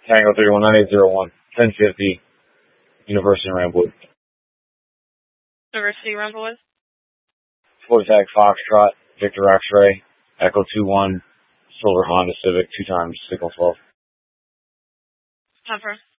Tango 319801, 1050, University of Ramblewood. University of Ramblewood. Floyd Tag Foxtrot, Victor X-Ray, Echo 21, Silver Honda Civic, 2 times signal 12. Confirm.